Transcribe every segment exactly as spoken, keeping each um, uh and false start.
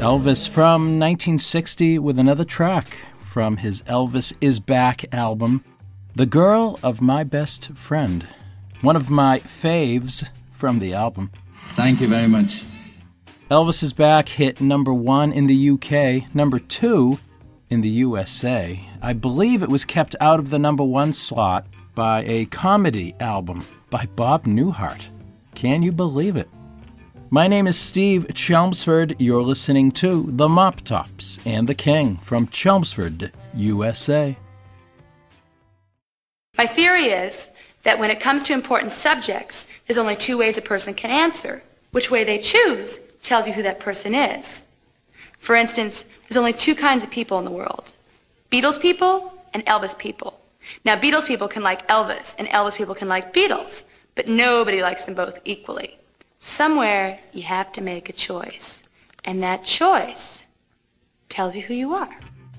Elvis from nineteen sixty with another track from his Elvis Is Back album, The Girl of My Best Friend. One of my faves from the album. Thank you very much. Elvis Is Back hit number one in the U K, number two in the U S A. I believe it was kept out of the number one slot by a comedy album by Bob Newhart. Can you believe it? My name is Steve Chelmsford. You're listening to The Mop Tops and the King from Chelmsford, U S A. My theory is that when it comes to important subjects, there's only two ways a person can answer. Which way they choose tells you who that person is. For instance, there's only two kinds of people in the world. Beatles people and Elvis people. Now, Beatles people can like Elvis, and Elvis people can like Beatles, but nobody likes them both equally. Somewhere you have to make a choice, and that choice tells you who you are.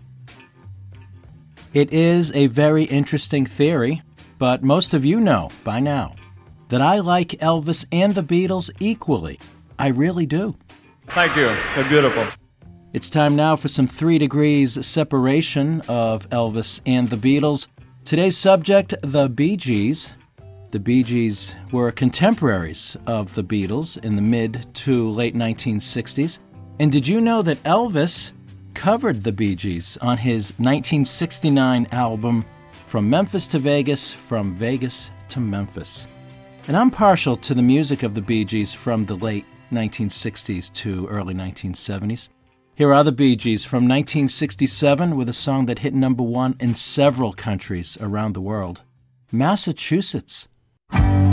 It is a very interesting theory, but most of you know by now that I like Elvis and the Beatles equally. I really do. Thank you. They're beautiful. It's time now for some three degrees separation of Elvis and the Beatles. Today's subject, the Bee Gees. The Bee Gees were contemporaries of the Beatles in the mid to late nineteen sixties. And did you know that Elvis covered the Bee Gees on his nineteen sixty-nine album, From Memphis to Vegas, From Vegas to Memphis? And I'm partial to the music of the Bee Gees from the late nineteen sixties to early nineteen seventies. Here are the Bee Gees from nineteen sixty-seven with a song that hit number one in several countries around the world, Massachusetts.